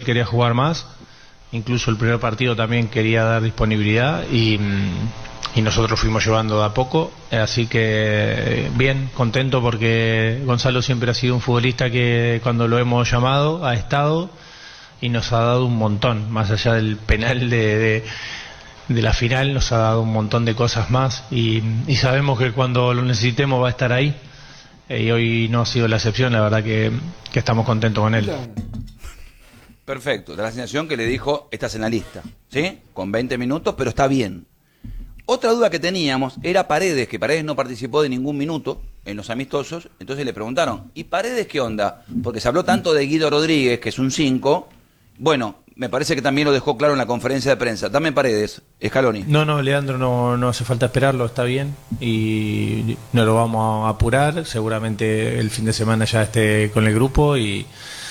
quería jugar más, incluso el primer partido también quería dar disponibilidad y nosotros fuimos llevando de a poco, así que bien, contento porque Gonzalo siempre ha sido un futbolista que cuando lo hemos llamado ha estado y nos ha dado un montón, más allá del penal de la final, nos ha dado un montón de cosas más y sabemos que cuando lo necesitemos va a estar ahí, y hoy no ha sido la excepción, la verdad que estamos contentos con él. Perfecto, da la sensación que le dijo, estás en la lista, ¿sí? Con 20 minutos, pero está bien. Otra duda que teníamos era Paredes, que Paredes no participó de ningún minuto en los amistosos, entonces le preguntaron, ¿y Paredes qué onda? Porque se habló tanto de Guido Rodríguez, que es un 5, bueno, me parece que también lo dejó claro en la conferencia de prensa. Dame Paredes, Scaloni. No, Leandro, no hace falta esperarlo, está bien, y no lo vamos a apurar, seguramente el fin de semana ya esté con el grupo y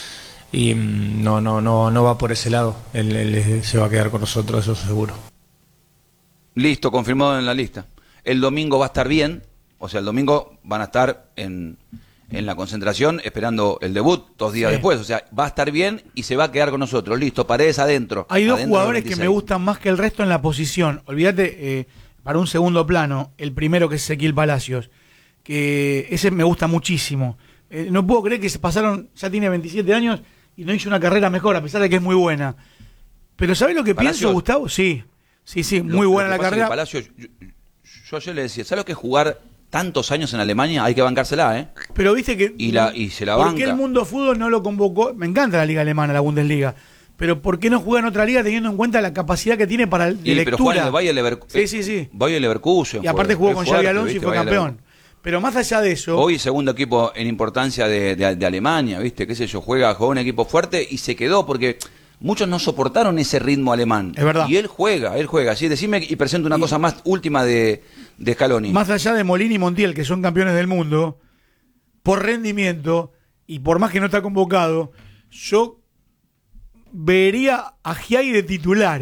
no va por ese lado, él se va a quedar con nosotros, eso seguro. Listo, confirmado en la lista. El domingo va a estar bien, o sea, el domingo van a estar en la concentración esperando el debut 2 días después, o sea, va a estar bien y se va a quedar con nosotros. Listo, Paredes adentro. Hay dos jugadores que me gustan más que el resto en la posición. Olvídate, para un segundo plano, el primero que es Ezequiel Palacios, que ese me gusta muchísimo. No puedo creer que se pasaron, ya tiene 27 años y no hizo una carrera mejor, a pesar de que es muy buena. Pero ¿sabés lo que pienso, Gustavo? Sí, muy buena la carrera. Palacio, yo ayer le decía, ¿sabes lo que es jugar tantos años en Alemania? Hay que bancársela, ¿eh? Pero viste que... Y se la banca. ¿Por qué el mundo fútbol no lo convocó? Me encanta la liga alemana, la Bundesliga. Pero ¿por qué no juega en otra liga teniendo en cuenta la capacidad que tiene para lectura? Pero juega en el Bayer Leverkusen. Sí. Bayer Leverkusen. Y aparte jugó con Xabi Alonso y fue campeón. Pero más allá de eso... Hoy segundo equipo en importancia de Alemania, ¿viste? Qué sé yo, jugó un equipo fuerte y se quedó porque... Muchos no soportaron ese ritmo alemán. Es verdad. Y él juega. Sí, decime y presento una cosa más última de Scaloni. Más allá de Molina y Montiel, que son campeones del mundo, por rendimiento, y por más que no está convocado, yo vería a Giai de titular,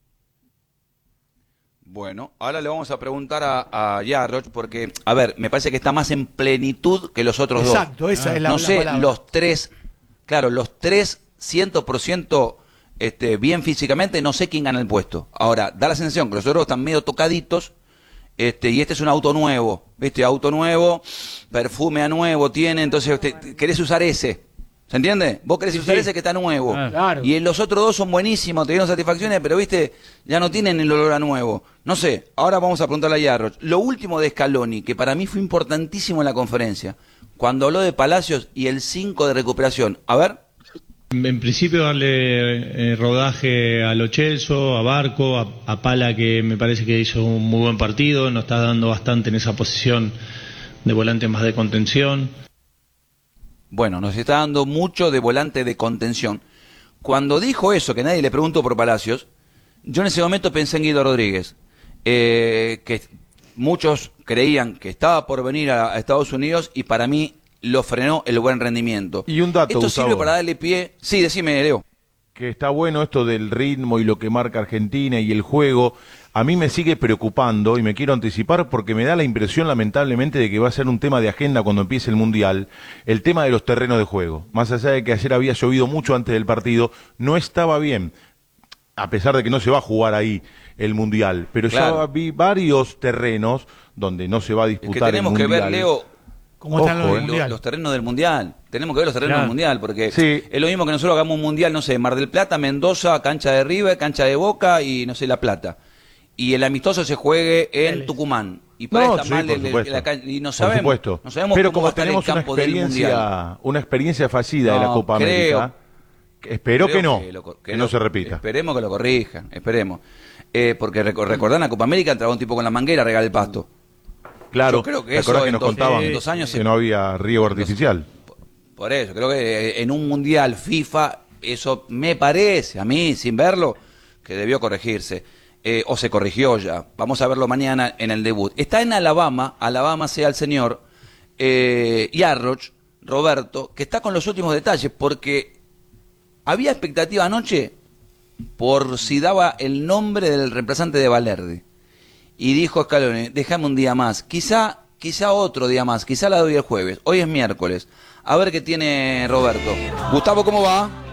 Bueno, ahora le vamos a preguntar a Yarroch, porque, a ver, me parece que está más en plenitud que los otros dos. Exacto, esa es la No sé, palabra. los tres 100% bien físicamente, no sé quién gana el puesto. Ahora, da la sensación que los otros están medio tocaditos, y este es un auto nuevo, ¿viste? Auto nuevo, perfume a nuevo tiene, entonces querés usar ese, ¿se entiende? Vos querés usar ese que está nuevo. Claro. Y los otros dos son buenísimos, te dieron satisfacciones, pero, ¿viste? Ya no tienen el olor a nuevo. No sé, ahora vamos a preguntarle a Yarroch. Lo último de Scaloni, que para mí fue importantísimo en la conferencia, cuando habló de Palacios y el 5 de recuperación. A ver. En principio darle rodaje a Lo Celso, a Barco, a Pala, que me parece que hizo un muy buen partido, nos está dando bastante en esa posición de volante más de contención. Bueno, nos está dando mucho de volante de contención. Cuando dijo eso, que nadie le preguntó por Palacios, yo en ese momento pensé en Guido Rodríguez, que muchos creían que estaba por venir a Estados Unidos y para mí lo frenó el buen rendimiento. Y un dato, esto Gustavo, sirve para darle pie. Sí, decime, Leo. Que está bueno esto del ritmo y lo que marca Argentina y el juego. A mí me sigue preocupando y me quiero anticipar porque me da la impresión, lamentablemente, de que va a ser un tema de agenda cuando empiece el Mundial, el tema de los terrenos de juego. Más allá de que ayer había llovido mucho antes del partido, no estaba bien, a pesar de que no se va a jugar ahí el Mundial. Pero claro, ya vi varios terrenos donde no se va a disputar el Mundial. Tenemos que ver, Leo, ¿cómo están los terrenos del Mundial? Tenemos que ver los terrenos del Mundial, porque sí, es lo mismo que nosotros hagamos un Mundial, no sé, Mar del Plata, Mendoza, cancha de River, cancha de Boca y, no sé, La Plata. Y el amistoso se juegue en Tucumán. Y para no, está sí, mal y no sabemos, pero cómo como va a estar tenemos el campo del Mundial. una experiencia fallida de la Copa América, espero que no se repita. Esperemos que lo corrijan, esperemos. Porque recordán la Copa América, entraba un tipo con la manguera a regar el pasto. Claro, yo creo que ¿te acordás que nos contaban en 2 años que no había riego artificial? Por eso, creo que en un Mundial FIFA, eso me parece, a mí, sin verlo, que debió corregirse. O se corrigió ya. Vamos a verlo mañana en el debut. Está en Alabama sea el señor Yarroch, Roberto, que está con los últimos detalles, porque había expectativa anoche por si daba el nombre del reemplazante de Valerde. Y dijo Scaloni, déjame un día más, quizá otro día más, quizá la doy el jueves. Hoy es miércoles. A ver qué tiene Roberto. Gustavo, ¿cómo va?